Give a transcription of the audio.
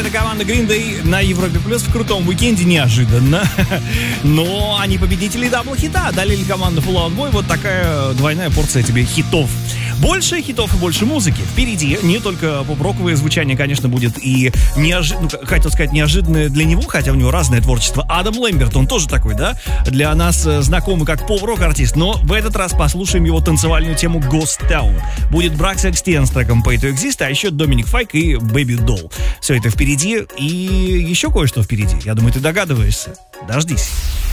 Это команда Green Day на Европе Плюс в крутом уикенде, неожиданно. Но они победители дабл-хита. Одолели команду Fall Out Boy. Вот такая двойная порция тебе хитов. Больше хитов и больше музыки. Впереди не только поп-роковое звучание, конечно, будет и хотел сказать, неожиданное для него, хотя у него разное творчество. Адам Лэмберт, он тоже такой, да? Для нас знакомый как поп-рок-артист. Но в этот раз послушаем его танцевальную тему Ghost Town. Будет Брак Секстен с треком Pay to Exist, а еще Доминик Файк и Baby Doll. Все это впереди и еще кое-что впереди. Я думаю, ты догадываешься. Дождись.